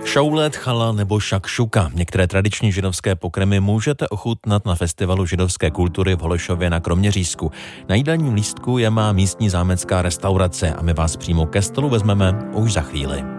Šoulet, chalal nebo šakšuka. Některé tradiční židovské pokrmy můžete ochutnat na festivalu židovské kultury v Holešově na Kroměřížsku. Na jídelním lístku je má místní zámecká restaurace a my vás přímo ke stolu vezmeme už za chvíli.